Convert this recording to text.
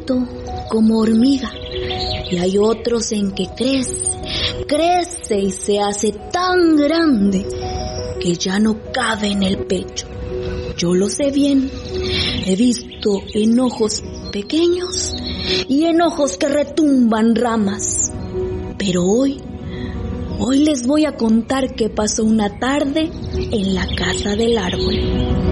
chiquito como hormiga, y hay otros en que crece y se hace tan grande que ya no cabe en el pecho. Yo lo sé bien, he visto enojos pequeños y enojos que retumban ramas, pero hoy les voy a contar qué pasó una tarde en la casa del árbol.